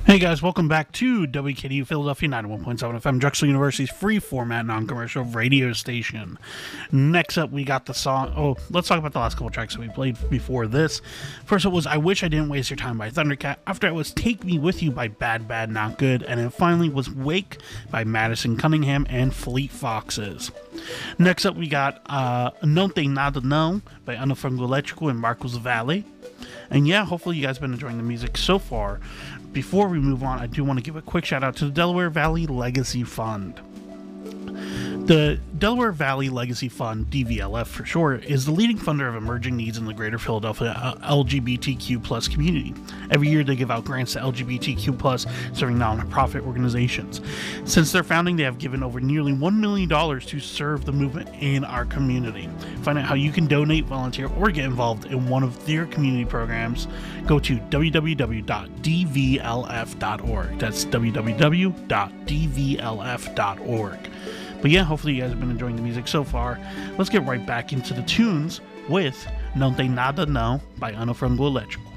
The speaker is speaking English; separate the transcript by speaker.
Speaker 1: Hey guys, welcome back to WKDU Philadelphia 91.7 FM, Drexel University's free format non-commercial radio station. Next up, we got the song. Oh, let's talk about the last couple tracks that we played before this. First, it was I Wish I Didn't Waste Your Time by Thundercat. After it was Take Me With You by Bad Bad Not Good. And it finally was Wake by Madison Cunningham and Fleet Foxes. Next up, we got Non Te Nada No by Ana Frango Electrical and Marcos Valle. And yeah, hopefully you guys have been enjoying the music so far. Before we move on, I do want to give a quick shout out to the Delaware Valley Legacy Fund. The Delaware Valley Legacy Fund, DVLF for short, is the leading funder of emerging needs in the greater Philadelphia LGBTQ+ community. Every year they give out grants to LGBTQ+ serving non-profit organizations. Since their founding, they have given over nearly $1 million to serve the movement in our community. Find out how you can donate, volunteer, or get involved in one of their community programs. Go to www.dvlf.org. That's www.dvlf.org. But yeah, hopefully you guys have been enjoying the music so far. Let's get right back into the tunes with Non Te Nada No by Ana Frango Electrical.